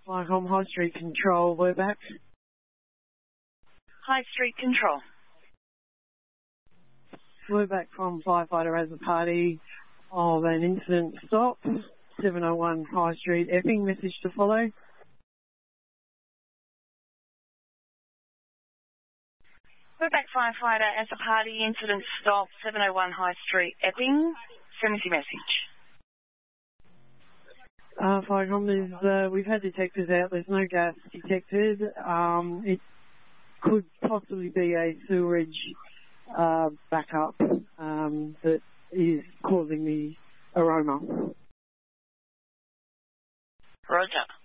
Lycombe High Street Control, we're back. High Street Control. We're back from firefighter as a party of an incident stop, 701 High Street, Epping. Message to follow. We're back firefighter as a party, incident stop, 701 High Street, Epping. Send us your message. Firecom, we've had detectors out. There's no gas detected. It could possibly be a sewerage backup that is causing the aroma. Roger.